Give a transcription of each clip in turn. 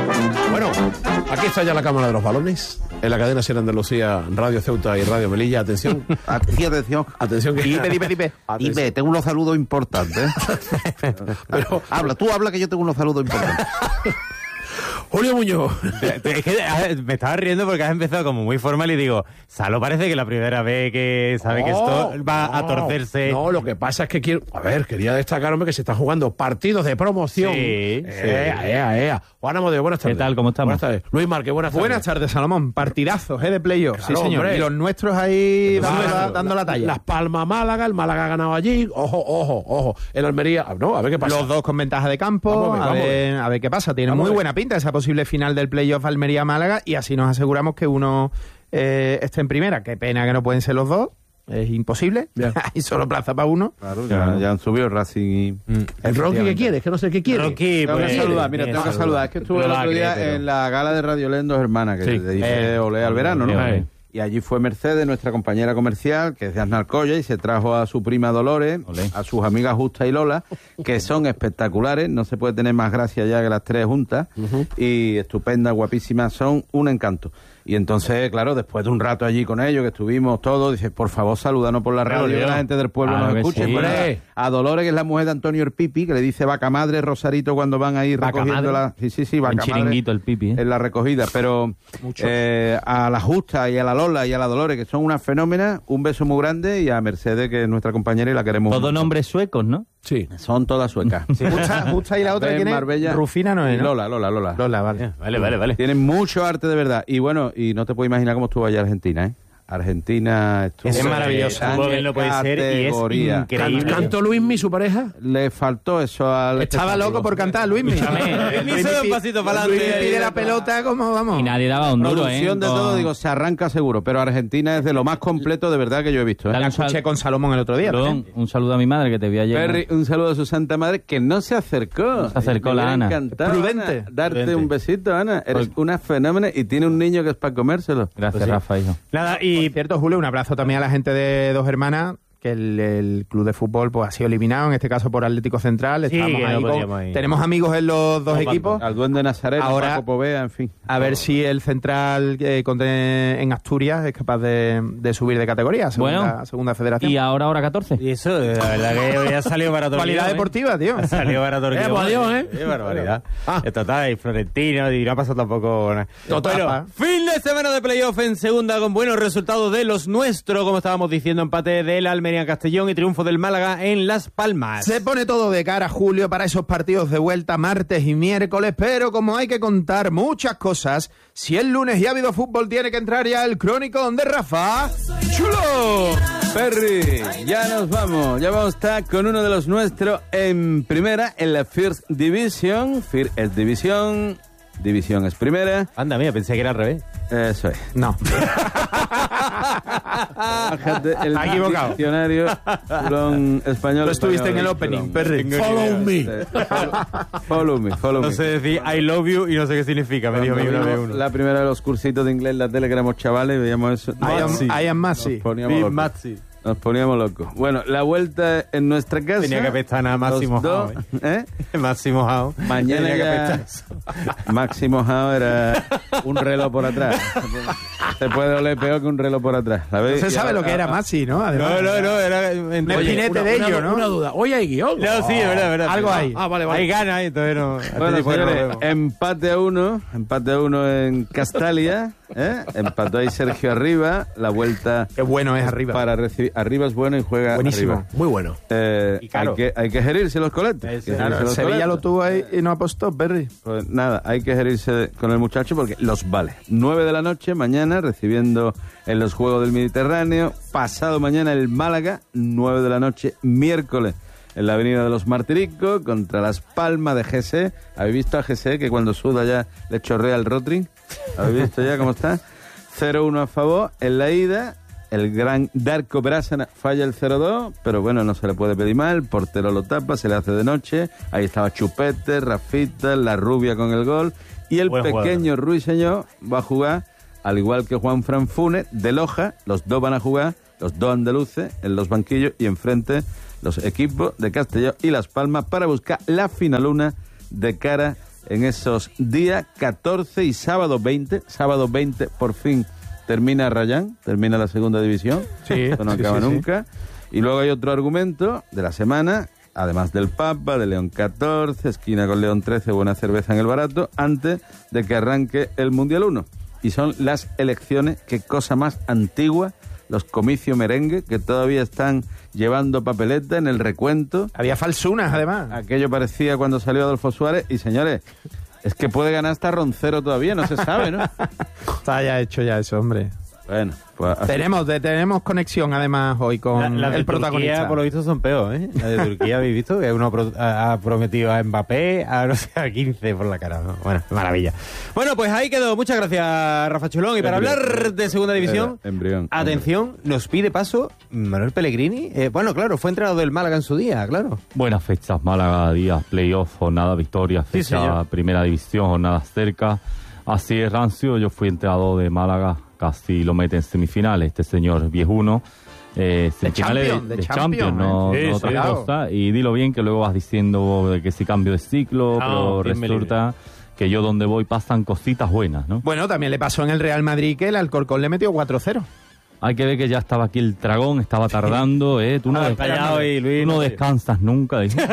Bueno, aquí está ya la cámara de los balones, en la cadena Ser Andalucía, Radio Ceuta y Radio Melilla. Atención. Atención. Atención que... Dime, tengo unos saludos importantes. Pero... Habla que yo tengo unos saludos importantes. Julio Muñoz. Es que me estaba riendo porque has empezado como muy formal y digo, Salo parece que la primera vez que sabe que esto va a torcerse. No, lo que pasa es que quería destacar, hombre, que se están jugando partidos de promoción. Sí. Juan Amadeo, buenas tardes. ¿Qué tal? ¿Cómo estamos? Buenas tardes. Luis Márquez, buenas tardes. Buenas tardes, Salomón. Partidazos, de playoff. Claro, sí, señor. hombre. Y los nuestros ahí dando la talla. Las Palmas Málaga, el Málaga ha ganado allí. Ojo. El Almería, no, a ver qué pasa. Los dos con ventaja de campo. A ver qué pasa. Tiene muy buena pinta esa posible final del playoff Almería-Málaga y así nos aseguramos que uno esté en primera. Qué pena que no pueden ser los dos. Es imposible. Hay solo plaza para uno. Claro, ya han subido Racing y... ¿El Rocky qué quiere? Es que no sé qué quiere. Rocky, Tengo que saludar, mira, tengo que saludar. Es que estuve el otro día en la gala de Radio Lendo, hermana, que te dice olé al verano, ¿no? Y allí fue Mercedes, nuestra compañera comercial, que es de Aznalcóllar, y se trajo a su prima Dolores, a sus amigas Justa y Lola, que son espectaculares, no se puede tener más gracia ya que las tres juntas, y estupendas, guapísimas, son un encanto. Y entonces, claro, después de un rato allí con ellos, que estuvimos todos, dice, por favor, salúdanos por la radio, que la gente del pueblo nos escuche. Sí. A Dolores, que es la mujer de Antonio el Pipi, que le dice vaca madre, Rosarito, cuando van a ir recogiendo la... Sí, vaca madre. Chiringuito el Pipi, En la recogida, pero a la Justa y a la Lola y a la Dolores, que son unas fenómenas, un beso muy grande, y a Mercedes, que es nuestra compañera y la queremos Todo mucho. nombres suecos, ¿no? Sí. Son todas suecas. Sí. Justa y la otra, ¿quién es? Marbella. Rufina no es, ¿no? Lola. Lola, vale. Vale. Tienen mucho arte de verdad. Y bueno, y no te puedes imaginar cómo estuvo allá Argentina, ¿eh? Argentina estuvo... Es maravilloso. No puede ser y es increíble. ¿Cantó Luismi, su pareja? Le faltó eso al... Estaba loco por cantar, Luismi. Luismi se da un pasito para Luismi adelante. pide la pelota como vamos. Y nadie daba un duro, Producción de todo, digo, se arranca seguro. Pero Argentina es de lo más completo de verdad que yo he visto, ¿eh? La escuché con Salomón el otro día. Perdón, un saludo a mi madre que te vi ayer. Perry, un saludo a su santa madre, que no se acercó. Se acercó la Ana. Prudente. Darte un besito, Ana. Eres una fenómena y tiene un niño que es para comérselo. Gracias, Rafa, hijo. Nada, y cierto, Julio, un abrazo también a la gente de Dos Hermanas, que el club de fútbol pues ha sido eliminado, en este caso por Atlético Central. Estamos ahí tenemos amigos en los dos equipos. Al Duende Nazaret, ahora, Paco Povea, en fin. A ver si el Central en Asturias es capaz de subir de categoría, segunda federación. Y ahora 14. Y eso, la verdad que hoy ha salido barato. Cualidad deportiva, tío. Ha salido barato. Qué barbaridad. Esto está, y Florentino, y no ha pasado tampoco nada. Bueno, fin de semana de playoff en segunda con buenos resultados de los nuestros, como estábamos diciendo, empate del Almería Castellón y triunfo del Málaga en Las Palmas. Se pone todo de cara, Julio, para esos partidos de vuelta martes y miércoles, pero como hay que contar muchas cosas, si el lunes ya ha habido fútbol, tiene que entrar ya el Crónico de Rafa Chulo. Perry, ya nos vamos. Ya vamos a estar con uno de los nuestros en primera, en la First Division. First es división, división es primera. Anda, mira, pensé que era al revés. Eso es. No. Bájate el Está equivocado. diccionario español. Lo estuviste en el español, opening, Perry. Follow me. Follow me. No sé decir I love you y no sé qué significa, me dijo mi una vez uno. La primera de los cursitos de inglés en la tele, que éramos chavales y veíamos eso. I am Messi. Nos poníamos locos. Bueno, la vuelta en nuestra casa. Tenía que apestar nada Máximo Jao. Máximo Jao. Mañana ya... Máximo Jao era un reloj por atrás. Se puede oler peor que un reloj por atrás. Se sabe lo que era Messi, ¿no? Además, no, era... Un espinete de ello, ¿no? Una duda. Hoy hay guión. No, sí, es verdad. Algo hay. Vale. Hay ganas, entonces no... Bueno, señores, empate a uno en Castalia. Empató ahí Sergio Arriba. La vuelta... Qué bueno es Arriba. Para recibir... Arriba es bueno y juega buenísimo. Arriba. Muy bueno. Hay que gerirse los coletes. Sevilla lo tuvo ahí y no apostó, Perry. Pues nada, hay que gerirse con el muchacho porque los vale. 9 de la noche, mañana, recibiendo en los Juegos del Mediterráneo. Pasado mañana el Málaga, 9 de la noche, miércoles, en la Avenida de los Martiricos, contra Las Palmas de GC. ¿Habéis visto a GC que cuando suda ya le chorrea el Rotring? ¿Habéis visto ya cómo está? 0-1 a favor en la ida. El gran Darko Brasana falla el 0-2, pero bueno, no se le puede pedir mal. El portero lo tapa, se le hace de noche. Ahí estaba Chupete, Rafita, la rubia con el gol. Y el pequeño Ruiseñor va a jugar, al igual que Juan Fran Funes, de Loja. Los dos van a jugar, los dos andaluces, en los banquillos, y enfrente los equipos de Castellón y Las Palmas para buscar la finaluna de cara en esos días 14 y sábado 20. Sábado 20 por fin termina Rayán, termina la segunda división. Sí, esto no acaba nunca. Y luego hay otro argumento de la semana, además del Papa, de León 14, esquina con León 13, buena cerveza en el barato, antes de que arranque el Mundial 1. Y son las elecciones, qué cosa más antigua, los comicios merengue, que todavía están llevando papeleta en el recuento. Había falsunas, además. Aquello parecía cuando salió Adolfo Suárez. Y, señores, es que puede ganar hasta Roncero todavía, no se sabe, ¿no? Está ya hecho ya eso, hombre. Bueno, pues así. Tenemos conexión, además, hoy con la de el protagonista. Turquía, por lo visto, son peor, ¿eh? La de Turquía, ¿habéis visto? Que uno ha prometido a Mbappé, a 15 por la cara. ¿No? Bueno, maravilla. Bueno, pues ahí quedó. Muchas gracias, Rafa Chulón. Y para hablar de segunda división, atención, nos pide paso Manuel Pellegrini. Bueno, claro, fue entrenador del Málaga en su día, claro. Buenas fechas, Málaga, días, playoff, jornada, victoria, fecha, primera división, jornada cerca. Así es, Rancio, yo fui entrenador de Málaga, casi lo mete en semifinales, este señor viejuno. Semifinales de Champions, no otra cosa. Y dilo bien, que luego vas diciendo que si cambio de ciclo, pero resulta que yo donde voy pasan cositas buenas, ¿no? Bueno, también le pasó en el Real Madrid que el Alcorcón le metió 4-0. Hay que ver que ya estaba aquí el dragón, estaba tardando, Tú no descansas nunca.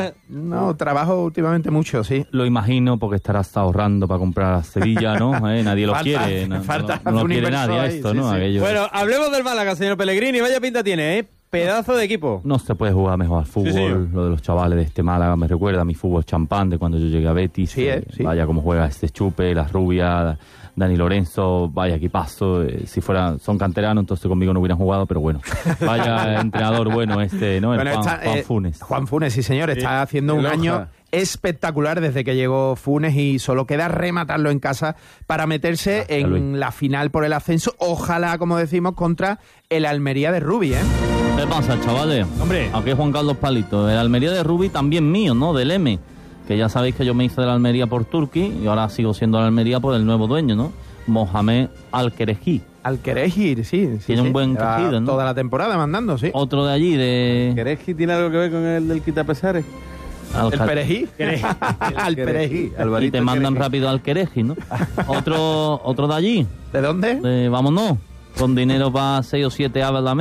No, trabajo últimamente mucho, sí. Lo imagino, porque estarás ahorrando para comprar a Sevilla, ¿no? Nadie lo quiere. No lo quiere nadie ahí, esto, ¿no? Sí. Bueno, hablemos del Málaga, señor Pellegrini. Vaya pinta tiene, Pedazo de equipo. No se puede jugar mejor al fútbol. Sí, lo de los chavales de este Málaga me recuerda a mi fútbol champán de cuando yo llegué a Betis. Sí. Vaya cómo juega este Chupe, las rubias, Dani Lorenzo, vaya equipazo. Si son canteranos, entonces conmigo no hubieran jugado, pero bueno. Vaya entrenador bueno ¿no? El Juan Funes. Juan Funes, sí señor, está haciendo un año espectacular desde que llegó Funes y solo queda rematarlo en casa para meterse en la final por el ascenso. Ojalá, como decimos, contra el Almería de Rubi, ¿Qué pasa, chavales? Hombre. Aquí es Juan Carlos Palito. El Almería de Rubi también mío, ¿no? Del M. Que ya sabéis que yo me hice de la Almería por Turquí y ahora sigo siendo la Almería por el nuevo dueño, ¿no? Mohamed Al-Kereji. Al-Kereji, sí. Tiene un buen tejido, ¿no? Toda la temporada mandando, sí. Otro de allí, de... ¿Kereji tiene algo que ver con el del quitapesares? ¿El Perejí? Al-Perejí. Y te mandan rápido al Kereji, ¿no? Otro de allí. ¿De dónde? Vámonos. Con dinero para 6 o 7 aves a la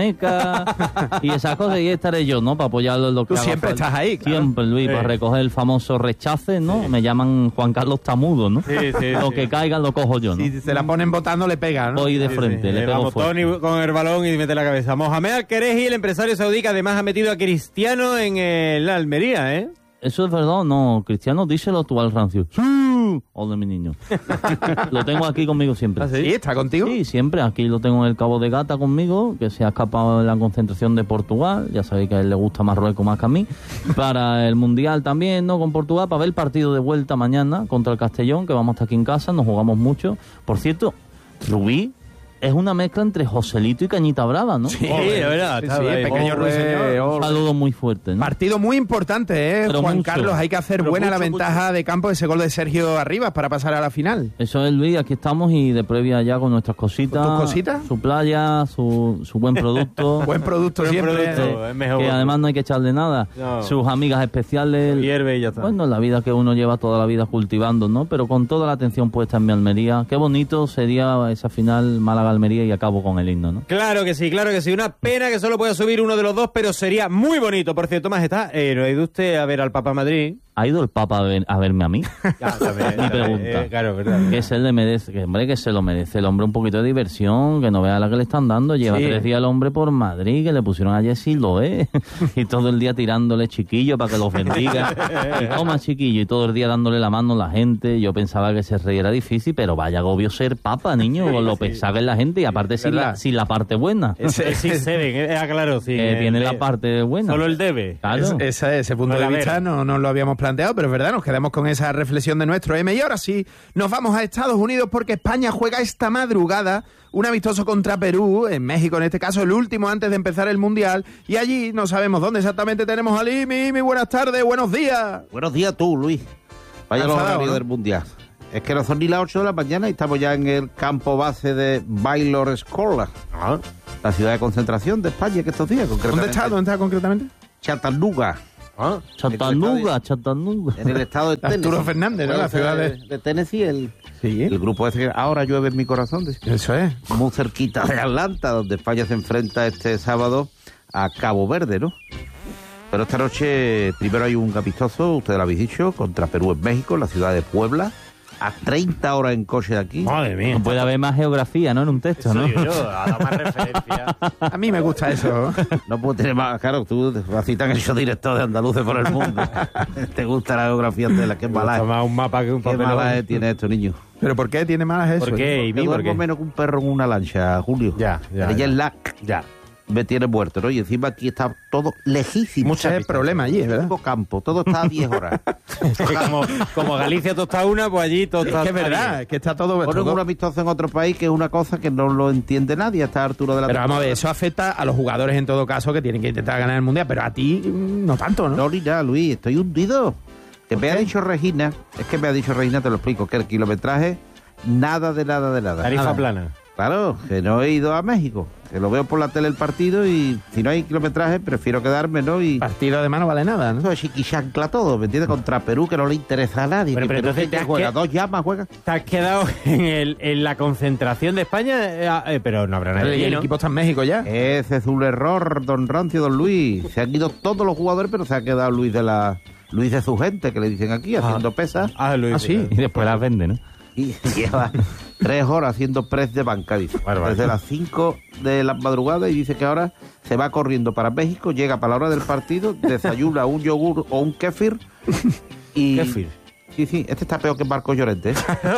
Meca y esas cosas, y estaré yo, ¿no? Para apoyarlo en lo que Tú siempre estás ahí, claro. Siempre, Luis, para recoger el famoso rechace, ¿no? Sí. Me llaman Juan Carlos Tamudo, ¿no? Lo que caiga lo cojo yo, ¿no? Si se la ponen votando, le pega, ¿no? Voy de frente, le pego fuerte. Tony con el balón y mete la cabeza. Mohamed Al-Kereji, el empresario saudí, que además ha metido a Cristiano en el Almería, Eso es verdad, no, Cristiano, díselo tú al rancio. ¡Sí! Ole, mi niño. Lo tengo aquí conmigo siempre. ¿Ah, sí? ¿Está contigo? Sí, siempre. Aquí lo tengo en el Cabo de Gata conmigo, que se ha escapado de la concentración de Portugal. Ya sabéis que a él le gusta Marruecos más que a mí. Para el Mundial también, ¿no? Con Portugal, para ver el partido de vuelta mañana contra el Castellón, que vamos a estar aquí en casa, nos jugamos mucho. Por cierto, Rubí es una mezcla entre Joselito y Cañita Brava, ¿no? Sí, de verdad. Sí, pequeño ruiseñor. Un saludo muy fuerte, ¿no? Partido muy importante, Pero Juan mucho. Carlos. Hay que hacer buena la ventaja de campo de ese gol de Sergio Arribas para pasar a la final. Eso es, Luis. Aquí estamos y de previa ya con nuestras cositas. ¿Tus cositas? Su playa, su buen producto. Buen producto siempre. Es mejor. Que además no hay que echarle nada. No. Sus amigas especiales. Hierve y ya está. Bueno, la vida que uno lleva toda la vida cultivando, ¿no? Pero con toda la atención puesta en mi Almería. Qué bonito sería esa final Málaga-Almería y acabo con el himno, ¿no? Claro que sí, claro que sí. Una pena que solo pueda subir uno de los dos, pero sería muy bonito. Por cierto, Majestad, ¿no ha ido usted a ver al Papa Madrid? ¿Ha ido el Papa a verme a mí? Mi pregunta. Claro, verdad. Que se le merece, que se lo merece el hombre, un poquito de diversión, que no vea la que le están dando. Lleva 3 días el hombre por Madrid, que le pusieron a Jessy Loé, y todo el día tirándole chiquillo para que los bendiga. Y toma chiquillo, y todo el día dándole la mano a la gente. Yo pensaba que ser rey era difícil, pero vaya agobio ser Papa, niño, con lo pesado que es la gente, y aparte sin la parte buena. Claro, sí. Tiene la parte buena. Solo el debe. Claro. Ese punto de vista no lo habíamos planteado, pero es verdad, nos quedamos con esa reflexión de nuestro M. Y ahora sí, nos vamos a Estados Unidos porque España juega esta madrugada un amistoso contra Perú, en México en este caso, el último antes de empezar el Mundial, y allí no sabemos dónde exactamente tenemos a Limi. Buenas tardes, buenos días. Buenos días tú, Luis. Vaya los horarios del Mundial. Es que no son ni las 8 de la mañana y estamos ya en el campo base de Baylor Scotland, la ciudad de concentración de España que estos días, concretamente. ¿Dónde está concretamente? Chattanooga. Chattanooga. En el estado de Tennessee. Arturo Fernández, ¿no? La ciudad de Tennessee, Sí. el grupo ese que ahora llueve en mi corazón. Eso es. Muy cerquita de Atlanta, donde España se enfrenta este sábado a Cabo Verde, ¿no? Pero esta noche primero hay un amistoso, ustedes lo habéis dicho, contra Perú en México, en la ciudad de Puebla, a 30 horas en coche de aquí. Madre mía. No puede haber más geografía, ¿no? En un texto, ¿no? Digo yo, a dar más referencia. A mí me gusta eso. No puedo tener más, claro, tú así te han hecho director de andaluces por el mundo. Te gusta la geografía de la que mala. Toma un mapa que un Qué papel. mala tiene esto, niño. ¿Pero por qué tiene malas eso? ¿Por qué? ¿Y Yo mí? ¿Por duermo qué? menos que un perro en una lancha, Julio. Ya. Ella es LAC. Ya. Me tiene muerto, ¿no? Y encima aquí está todo lejísimo. Muchos problemas allí, ¿verdad? Todo campo, todo está a 10 horas. como Galicia todo está una, pues allí todo Es está... que es verdad, es que está todo... Ponen todo- un amistoso en otro país que es una cosa que no lo entiende nadie a esta altura de la Pero vamos a ver, eso afecta a los jugadores en todo caso que tienen que intentar ganar el Mundial, pero a ti no tanto, ¿no? No, ni nada, Luis, estoy hundido. Que me ha dicho Regina, te lo explico, que el kilometraje, nada de nada. Tarifa Nada. plana. Claro, que no he ido a México, que lo veo por la tele el partido y si no hay kilometraje prefiero quedarme, ¿no? Y Partido de mano vale nada, ¿no? eso es chiquichancla todo, ¿me entiendes? Contra Perú, que no le interesa a nadie. Pero Que Perú entonces que te has juega, que- 2 llamas juega. ¿Te has quedado en la concentración de España? Pero no habrá nadie Y allí, el ¿no? equipo está en México ya. Ese es un error, don Rancio, don Luis. Se han ido todos los jugadores, pero se ha quedado Luis de su gente, que le dicen aquí, haciendo pesas. Luis, Ah, sí. Y después las vende, ¿no? Y lleva 3 horas haciendo press de banca, dice. Bárbaro. Desde las 5 de la madrugada y dice que ahora se va corriendo para México, llega para la hora del partido, desayuna un yogur o un kéfir y... Kéfir. Sí, este está peor que Marcos Llorente. ¿eh?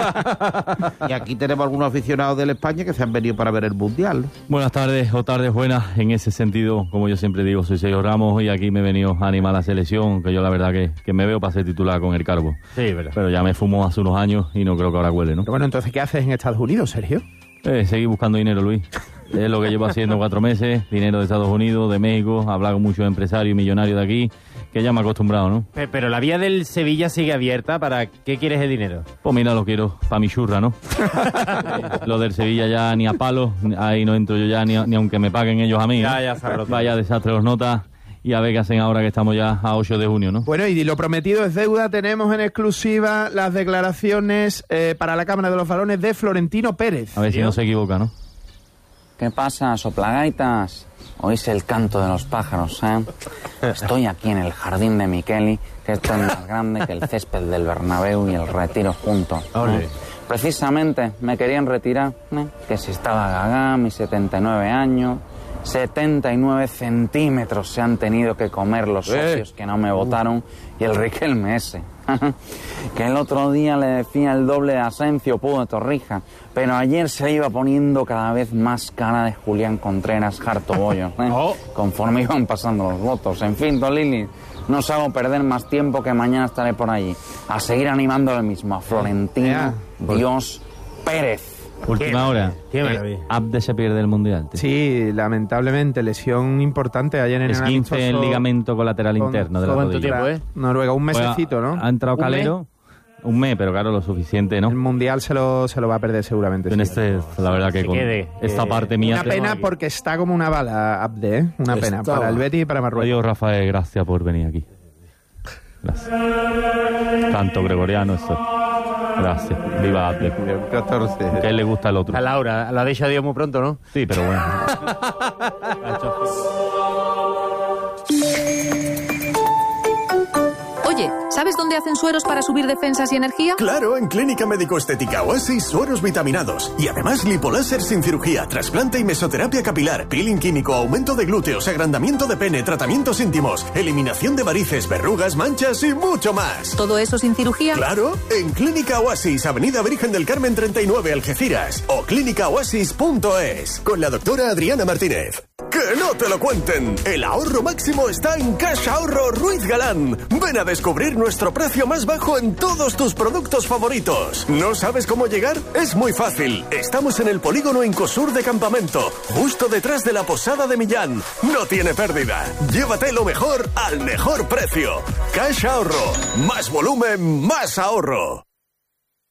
Y aquí tenemos algunos aficionados del España que se han venido para ver el Mundial. ¿no? Buenas tardes o tardes buenas. En ese sentido, como yo siempre digo, soy Sergio Ramos y aquí me he venido a animar a la selección, que yo la verdad que me veo para ser titular con el Carbo. Sí, verdad. Pero ya me fumo hace unos años y no creo que ahora huele, ¿no? Pero bueno, entonces, ¿qué haces en Estados Unidos, Sergio? Seguir buscando dinero, Luis. Es lo que llevo haciendo 4 meses. Dinero de Estados Unidos, de México. Hablar con muchos empresarios y millonarios de aquí, que ya me he acostumbrado, ¿no? Pero la vía del Sevilla sigue abierta. ¿Para qué quieres el dinero? Pues mira, lo quiero para mi churra, ¿no? Lo del Sevilla ya ni a palo, ahí no entro yo ya ni aunque me paguen ellos a mí. ¿eh? Ya se ha roto. Vaya desastre los notas y a ver qué hacen ahora que estamos ya a 8 de junio, ¿no? Bueno, y lo prometido es deuda. Tenemos en exclusiva las declaraciones para la Cámara de los Balones de Florentino Pérez. A ver si no se equivoca, ¿no? ¿Qué pasa, soplagaitas? Oís el canto de los pájaros, ¿eh? Estoy aquí en el jardín de Miqueli, que esto es más grande que el césped del Bernabéu y el Retiro juntos. Precisamente me querían retirar, que si estaba gaga, mis 79 años, 79 centímetros se han tenido que comer los socios que no me votaron y el Riquelme ese. Que el otro día le decía el doble de Asencio, Pudo de Torrija, pero ayer se iba poniendo cada vez más cara de Julián Contreras, Harto Bollo, conforme iban pasando los votos. En fin, Don Lili, no os hago perder más tiempo, que mañana estaré por allí a seguir animando al mismo, a Florentino Dios Pérez. Última hora. Qué maravilla. Abde se pierde el Mundial, tío. Sí, lamentablemente, lesión importante ayer en el Esguince en amistoso ligamento colateral con- interno de la ¿Cuánto rodilla. tiempo, eh? Noruega, un Pues mesecito, ¿no? Ha entrado ¿Un mes? Calero. Un mes, pero claro, lo suficiente, ¿no? El Mundial se lo va a perder seguramente. En sí. la verdad que Se con quede, esta parte mía... Una pena porque está como una bala, Abde, ¿eh? Una pena para el Betis y para Marruecos. Adiós, Rafael, gracias por venir aquí. Gracias. Canto gregoriano, eso. Gracias. Viva Abde. 14. Que a él le gusta el otro. A Laura, la deja Dios muy pronto, ¿no? Sí, pero bueno. Oye, ¿sabes dónde hacen sueros para subir defensas y energía? Claro, en Clínica Médico Estética Oasis, sueros vitaminados. Y además lipoláser sin cirugía, trasplante y mesoterapia capilar, peeling químico, aumento de glúteos, agrandamiento de pene, tratamientos íntimos, eliminación de varices, verrugas, manchas y mucho más. ¿Todo eso sin cirugía? Claro, en Clínica Oasis, Avenida Virgen del Carmen 39, Algeciras. O clínicaoasis.es, con la doctora Adriana Martínez. ¡Que no te lo cuenten! El ahorro máximo está en Cash Ahorro Ruiz Galán. Ven a descubrir nuestro precio más bajo en todos tus productos favoritos. ¿No sabes cómo llegar? Es muy fácil. Estamos en el polígono Incosur de Campamento, justo detrás de la Posada de Millán. No tiene pérdida. Llévate lo mejor al mejor precio. Cash Ahorro. Más volumen, más ahorro.